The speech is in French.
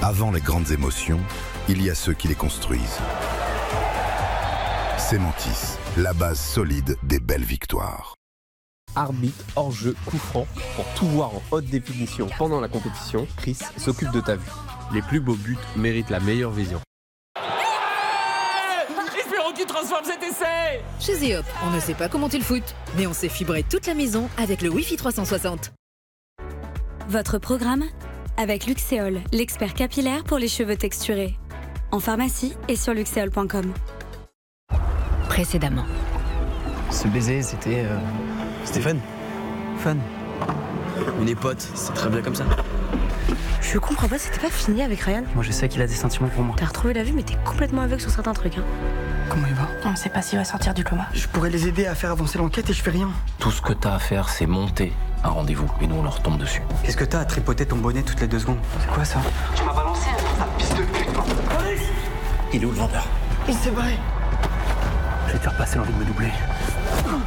Avant les grandes émotions, il y a ceux qui les construisent. Cementis, la base solide des belles victoires. Arbitre, hors-jeu, coup franc, pour tout voir en haute définition pendant la compétition, Chris s'occupe de ta vue. Les plus beaux buts méritent la meilleure vision. Espérons qu'il transforme cet essai. Chez Zeop, on ne sait pas commenter le foot, mais on sait fibrer toute la maison avec le Wi-Fi 360. Votre programme avec Luxéol, l'expert capillaire pour les cheveux texturés. En pharmacie et sur luxéol.com. Précédemment. Ce baiser, c'était fun. Fun. On est potes, c'est très bien comme ça. Je comprends pas, c'était pas fini avec Ryan. Moi je sais qu'il a des sentiments pour moi. T'as retrouvé la vue, mais t'es complètement aveugle sur certains trucs. Hein. Comment il va? On sait pas s'il va sortir du coma. Je pourrais les aider à faire avancer l'enquête et je fais rien. Tout ce que t'as à faire, c'est monter un rendez-vous et nous on leur tombe dessus. Qu'est-ce que t'as à tripoter ton bonnet toutes les 2 secondes? C'est quoi ça? Tu m'as balancé, ça pisse de pute. Police! Il est où le vendeur? Il s'est barré. Je vais te faire passer l'envie de me doubler.